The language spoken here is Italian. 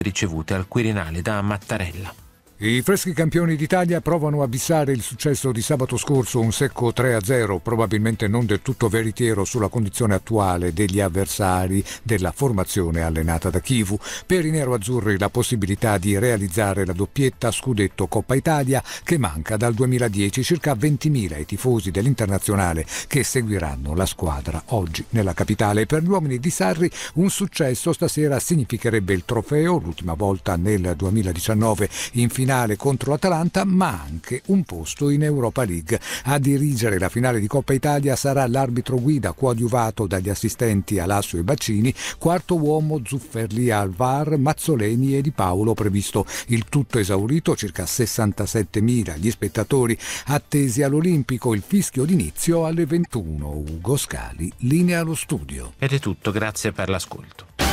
ricevute al Quirinale da Mattarella. I freschi campioni d'Italia provano a bissare il successo di sabato scorso, un secco 3-0, probabilmente non del tutto veritiero sulla condizione attuale degli avversari della formazione allenata da Chivu. Per i neroazzurri la possibilità di realizzare la doppietta scudetto Coppa Italia che manca dal 2010, circa 20.000 i tifosi dell'Internazionale che seguiranno la squadra oggi nella capitale. Per gli uomini di Sarri un successo stasera significherebbe il trofeo, l'ultima volta nel 2019 in finale contro l'Atalanta, ma anche un posto in Europa League. A dirigere la finale di Coppa Italia sarà l'arbitro guida coadiuvato dagli assistenti Alassio e Baccini, quarto uomo Zufferli al VAR, Mazzoleni e Di Paolo previsto. Il tutto esaurito, circa 67.000 gli spettatori attesi all'Olimpico, il fischio d'inizio alle 21. Ugo Scali, linea allo studio. Ed è tutto, grazie per l'ascolto.